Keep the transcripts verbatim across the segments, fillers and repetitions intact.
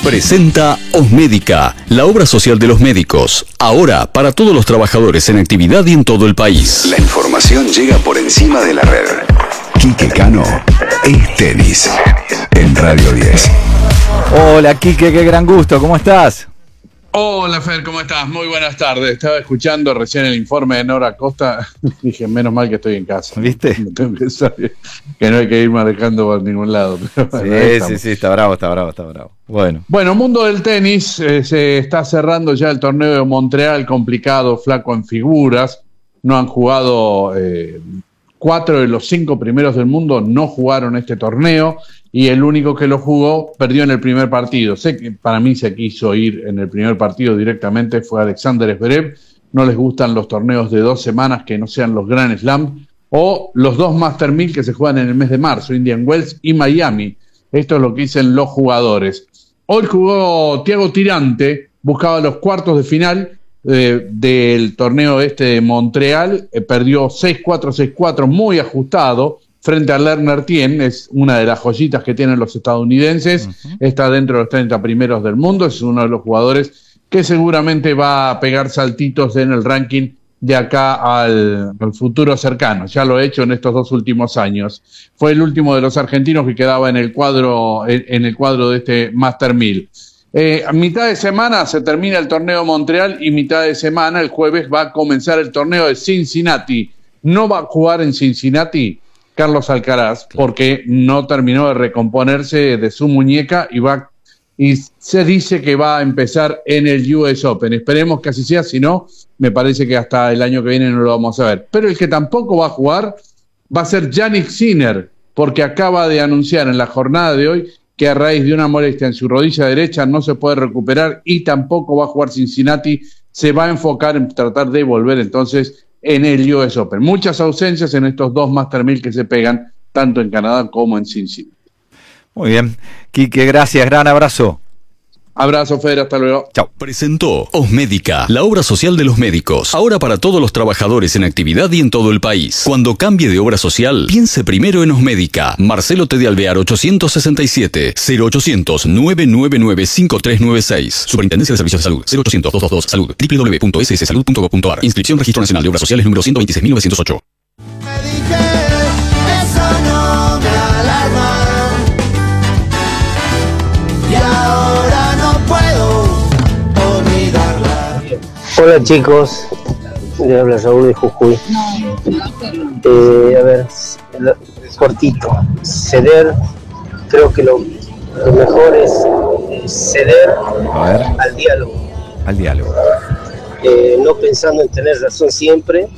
Presenta Osmédica, la obra social de los médicos. Ahora para todos los trabajadores en actividad y en todo el país. La información llega por encima de la red. Quique Cano es tenis en Radio diez. Hola Quique, qué gran gusto, ¿cómo estás? Hola Fer, ¿cómo estás? Muy buenas tardes. Estaba escuchando recién el informe de Nora Costa. Dije, menos mal que estoy en casa. ¿Viste? No tengo que saber que no hay que ir manejando por ningún lado. Pero sí, bueno, sí, sí, está bravo, está bravo, está bravo. Bueno. Bueno, mundo del tenis, eh, se está cerrando ya el torneo de Montreal, complicado, flaco en figuras. No han jugado, eh, cuatro de los cinco primeros del mundo no jugaron este torneo. Y el único que lo jugó perdió en el primer partido. Sé que para mí se quiso ir en el primer partido directamente, fue Alexander Zverev. No les gustan los torneos de dos semanas que no sean los Grand Slam o los dos Master mil que se juegan en el mes de marzo, Indian Wells y Miami. Esto es lo que dicen los jugadores. Hoy jugó Thiago Tirante, buscaba los cuartos de final eh, del torneo este de Montreal. Eh, perdió seis cuatro, seis cuatro, muy ajustado. Frente a Lerner Tien, es una de las joyitas que tienen los estadounidenses, uh-huh. Está dentro de los treinta primeros del mundo, es uno de los jugadores que seguramente va a pegar saltitos en el ranking de acá al, al futuro cercano, ya lo he hecho en estos dos últimos años. Fue el último de los argentinos que quedaba en el cuadro, en, en el cuadro de este Master mil. Eh, a mitad de semana se termina el torneo Montreal y mitad de semana, el jueves, va a comenzar el torneo de Cincinnati. No va a jugar en Cincinnati Carlos Alcaraz, porque no terminó de recomponerse de su muñeca y va y se dice que va a empezar en el U S Open. Esperemos que así sea, si no, me parece que hasta el año que viene no lo vamos a ver. Pero el que tampoco va a jugar va a ser Jannik Sinner, porque acaba de anunciar en la jornada de hoy que a raíz de una molestia en su rodilla derecha no se puede recuperar y tampoco va a jugar Cincinnati. Se va a enfocar en tratar de volver entonces en el U S Open. Muchas ausencias en estos dos Master mil que se pegan, tanto en Canadá como en Cincinnati. Muy bien. Quique, gracias. Gran abrazo. Abrazo, Feder. Hasta luego. Chao. Presentó Osmédica, la obra social de los médicos. Ahora para todos los trabajadores en actividad y en todo el país. Cuando cambie de obra social, piense primero en Osmédica. Marcelo T. de Alvear, ochocientos sesenta y siete, cero ochocientos, nueve nueve nueve, cinco tres nueve seis. Superintendencia de Servicios de Salud, cero ochocientos, doscientos veintidós, salud, doble u doble u doble u punto s s salud punto gov punto a r. Inscripción Registro Nacional de Obras Sociales número ciento veintiséis mil novecientos ocho. Hola chicos, le habla Raúl de Jujuy. Eh, a ver, cortito. Ceder, creo que lo, lo mejor es ceder a ver. al diálogo. Al diálogo. Eh, no pensando en tener razón siempre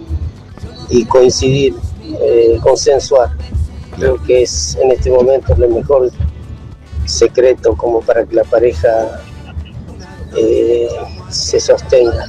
y coincidir, eh, consensuar. Creo que es en este momento el mejor secreto como para que la pareja eh, se sostenga.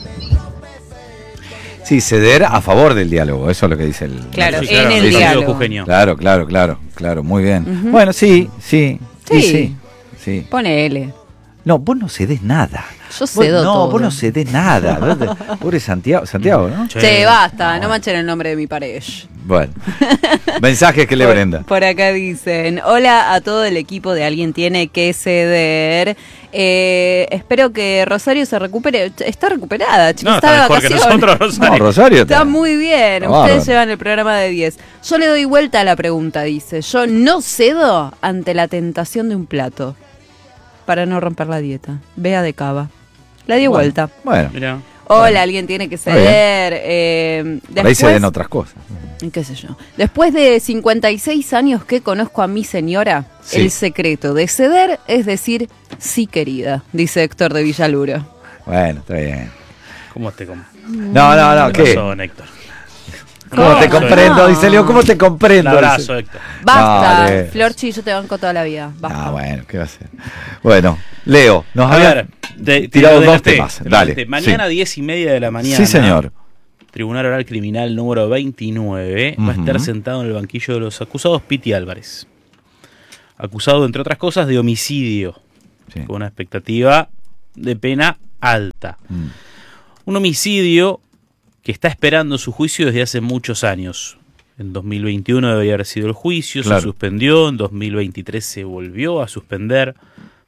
Sí, ceder a favor del diálogo, eso es lo que dice el... Claro, sí, en claro, el sí, diálogo. sí. Claro, claro, claro, claro, muy bien. Uh-huh. Bueno, sí, sí, sí, sí, sí, sí. Ponele. No, vos no cedés nada. Yo cedo vos, no, todo. vos no cedés nada. Pobre Santiago, Santiago, ¿no? Sí, sí basta, no, no manchen el nombre de mi pareja. Bueno, mensajes que le por, Brenda. Por acá dicen, hola a todo el equipo de Alguien Tiene que Ceder. Eh, espero que Rosario se recupere. Está recuperada, chicos. No, está, está de mejor que vacaciones. nosotros, Rosario. No, Rosario está, está muy bien. Está Ustedes bárbaro. llevan el programa de diez. Yo le doy vuelta a la pregunta, dice. Yo no cedo ante la tentación de un plato para no romper la dieta. Bea de Cava. La dio bueno, vuelta. Bueno. Mirá. Hola, bueno. Alguien tiene que ceder. Eh, después, Por ahí se ven otras cosas. qué sé yo. Después de cincuenta y seis años que conozco a mi señora, sí. El secreto de ceder es decir, sí querida, dice Héctor de Villaluro. Bueno, está bien. ¿Cómo te com- No, no, no, ¿Qué ¿qué? pasó, Héctor? ¿Cómo No, te comprendo? no. Dice Leo, ¿cómo te Un comprendo? abrazo, Héctor. Basta, Dale. Florchi, yo te banco toda la vida. Basta. Ah, bueno, ¿qué va a hacer? Bueno, Leo, nos A había ver, te, te tirado lo dos delaté, temas. te lo Dale. delaté. Mañana sí. diez y media de la mañana. Sí, señor. Tribunal Oral Criminal número veintinueve. Uh-huh. Va a estar sentado en el banquillo de los acusados Piti Álvarez. Acusado, entre otras cosas, de homicidio. Sí. Con una expectativa de pena alta. Mm. Un homicidio que está esperando su juicio desde hace muchos años. En dos mil veintiuno debería haber sido el juicio, Claro. se suspendió, en dos mil veintitrés se volvió a suspender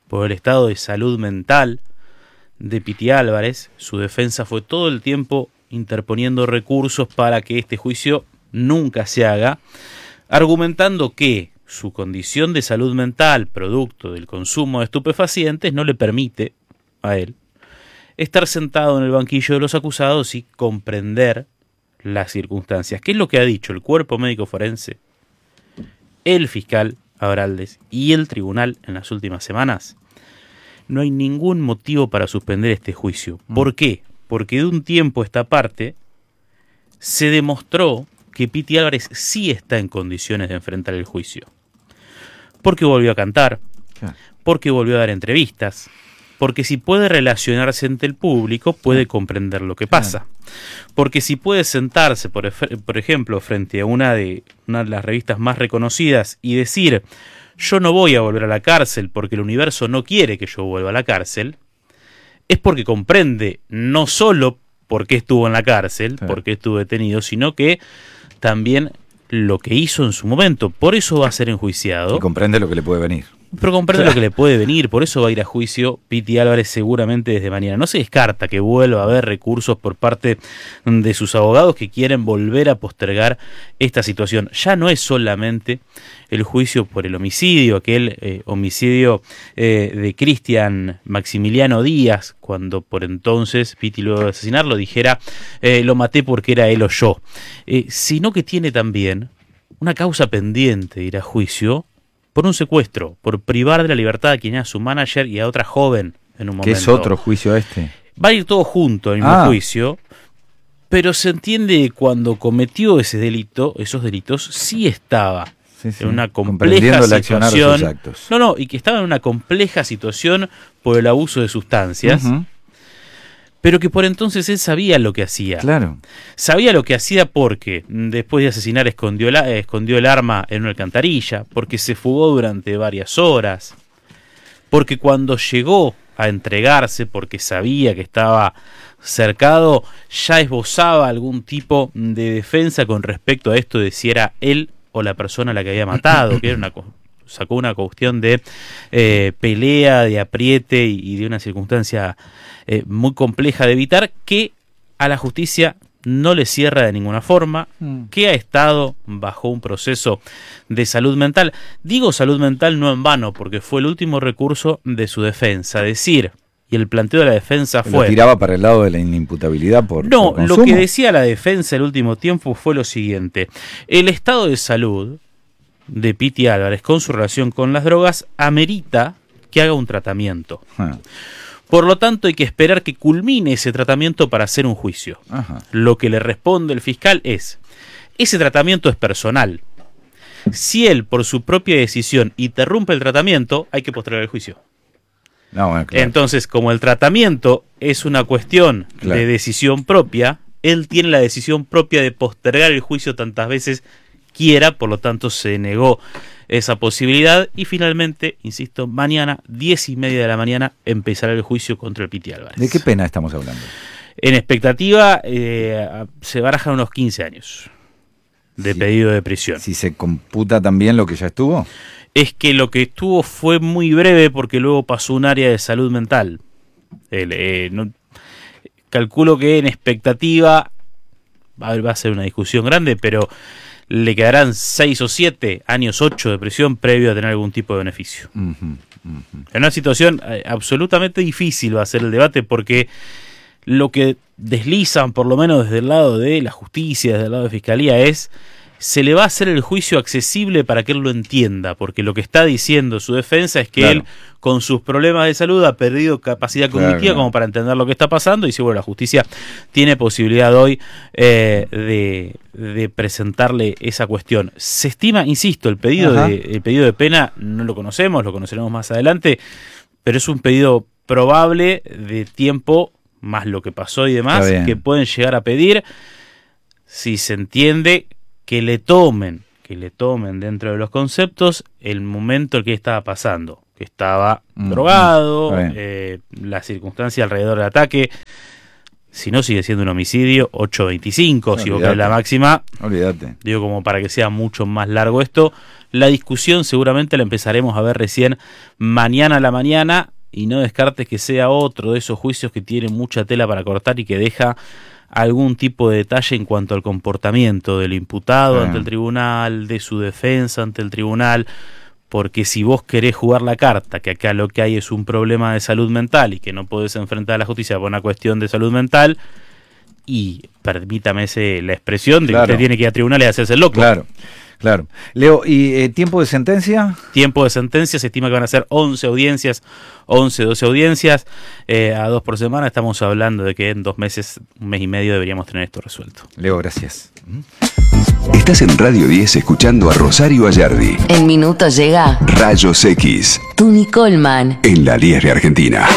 por el estado de salud mental de Piti Álvarez. Su defensa fue todo el tiempo interponiendo recursos para que este juicio nunca se haga, argumentando que su condición de salud mental, producto del consumo de estupefacientes, no le permite a él estar sentado en el banquillo de los acusados y comprender las circunstancias. ¿Qué es lo que ha dicho el cuerpo médico forense, el fiscal Abraldez y el tribunal en las últimas semanas? No hay ningún motivo para suspender este juicio. ¿Por qué? Porque de un tiempo a esta parte se demostró que Piti Álvarez sí está en condiciones de enfrentar el juicio. Porque volvió a cantar, porque volvió a dar entrevistas, porque si puede relacionarse ante el público, puede comprender lo que pasa. Porque si puede sentarse, por, por ejemplo, frente a una de, una de las revistas más reconocidas y decir: yo no voy a volver a la cárcel porque el universo no quiere que yo vuelva a la cárcel, es porque comprende no solo por qué estuvo en la cárcel, sí. por qué estuvo detenido, sino que también lo que hizo en su momento. Por eso va a ser enjuiciado. Y comprende lo que le puede venir. Pero comprende lo que le puede venir, por eso va a ir a juicio Piti Álvarez seguramente desde mañana. No se descarta que vuelva a haber recursos por parte de sus abogados que quieren volver a postergar esta situación. Ya no es solamente el juicio por el homicidio, aquel eh, homicidio eh, de Cristian Maximiliano Díaz, cuando por entonces Piti, luego de asesinarlo, dijera eh, lo maté porque era él o yo, eh, sino que tiene también una causa pendiente de ir a juicio por un secuestro, por privar de la libertad a quien era su manager y a otra joven en un momento. ¿Qué es otro juicio este? Va a ir todo junto en el ah. juicio, pero se entiende que cuando cometió ese delito, esos delitos, sí estaba sí, sí. en una compleja situación. Actos. No, no, y que estaba en una compleja situación por el abuso de sustancias. Uh-huh. Pero que por entonces él sabía lo que hacía. Claro. Sabía lo que hacía porque después de asesinar escondió, la, escondió el arma en una alcantarilla, porque se fugó durante varias horas, porque cuando llegó a entregarse, porque sabía que estaba cercado, ya esbozaba algún tipo de defensa con respecto a esto de si era él o la persona a la que había matado, que era una sacó una cuestión de eh, pelea, de apriete y, y de una circunstancia eh, muy compleja de evitar, que a la justicia no le cierra de ninguna forma, mm. que ha estado bajo un proceso de salud mental. Digo salud mental no en vano, porque fue el último recurso de su defensa, decir, y el planteo de la defensa fue... ¿Lo tiraba para el lado de la inimputabilidad por No, por lo que decía la defensa el último tiempo fue lo siguiente: el estado de salud de Piti Álvarez con su relación con las drogas amerita que haga un tratamiento. Ah. Por lo tanto, hay que esperar que culmine ese tratamiento para hacer un juicio. Ajá. Lo que le responde el fiscal es: ese tratamiento es personal. Si él, por su propia decisión, interrumpe el tratamiento, hay que postergar el juicio. No, bueno, claro. Entonces, como el tratamiento es una cuestión claro. de decisión propia, él tiene la decisión propia de postergar el juicio tantas veces quiera, por lo tanto se negó esa posibilidad y finalmente, insisto, mañana, diez y media de la mañana, empezará el juicio contra el Piti Álvarez. ¿De qué pena estamos hablando? En expectativa, eh, se barajan unos quince años de sí. pedido de prisión. ¿Si se computa también lo que ya estuvo? Es que lo que estuvo fue muy breve porque luego pasó un área de salud mental. El, eh, no, calculo que en expectativa, a ver, va a ser una discusión grande, pero le quedarán seis o siete años, ocho de prisión previo a tener algún tipo de beneficio. Uh-huh, uh-huh. En una situación eh, absolutamente difícil va a ser el debate, porque lo que deslizan, por lo menos desde el lado de la justicia, desde el lado de Fiscalía, es: se le va a hacer el juicio accesible para que él lo entienda, porque lo que está diciendo su defensa es que claro. él, con sus problemas de salud, ha perdido capacidad cognitiva claro, como para entender lo que está pasando, y si bueno, la justicia tiene posibilidad hoy eh, de, de presentarle esa cuestión. Se estima, insisto, el pedido, de, el pedido de pena no lo conocemos, lo conoceremos más adelante, pero es un pedido probable de tiempo, más lo que pasó y demás, que pueden llegar a pedir si se entiende que le tomen, que le tomen dentro de los conceptos el momento en que estaba pasando, que estaba mm, drogado, eh, la circunstancia alrededor del ataque. Si no, sigue siendo un homicidio, ocho veinticinco, No, si vos olvidate. querés la máxima. Olvídate. Digo, como para que sea mucho más largo esto. La discusión seguramente la empezaremos a ver recién mañana a la mañana, y no descartes que sea otro de esos juicios que tiene mucha tela para cortar y que deja algún tipo de detalle en cuanto al comportamiento del imputado Sí. ante el tribunal, de su defensa ante el tribunal. Porque si vos querés jugar la carta, que acá lo que hay es un problema de salud mental y que no podés enfrentar a la justicia por una cuestión de salud mental, y permítame ese, la expresión de Claro. que usted tiene que ir a tribunales y hacerse el loco. Claro, claro. Leo, ¿y eh, tiempo de sentencia? Tiempo de sentencia, se estima que van a ser once audiencias, once, doce audiencias, eh, a dos por semana. Estamos hablando de que en dos meses, un mes y medio deberíamos tener esto resuelto. Leo, gracias. Estás en Radio diez escuchando a Rosario Ayardi. En minutos llega Rayos X Tuni Coleman. en la diez de Argentina.